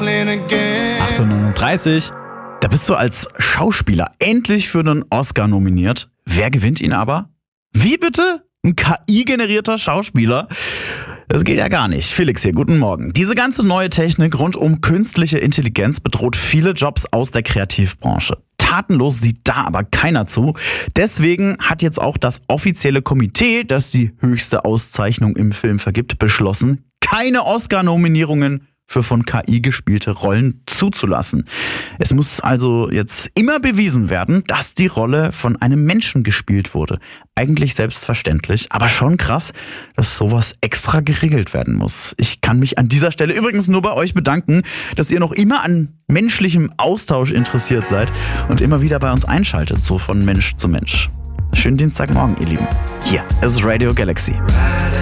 8:39 Uhr. Da bist du als Schauspieler endlich für einen Oscar nominiert. Wer gewinnt ihn aber? Wie bitte? Ein KI-generierter Schauspieler? Das geht ja gar nicht. Felix hier, guten Morgen. Diese ganze neue Technik rund um künstliche Intelligenz bedroht viele Jobs aus der Kreativbranche. Tatenlos sieht da aber keiner zu. Deswegen hat jetzt auch das offizielle Komitee, das die höchste Auszeichnung im Film vergibt, beschlossen, keine Oscar-Nominierungen für von KI gespielte Rollen zuzulassen. Es muss also jetzt immer bewiesen werden, dass die Rolle von einem Menschen gespielt wurde. Eigentlich selbstverständlich, aber schon krass, dass sowas extra geregelt werden muss. Ich kann mich an dieser Stelle übrigens nur bei euch bedanken, dass ihr noch immer an menschlichem Austausch interessiert seid und immer wieder bei uns einschaltet, so von Mensch zu Mensch. Schönen Dienstagmorgen, ihr Lieben. Hier ist Radio Galaxy.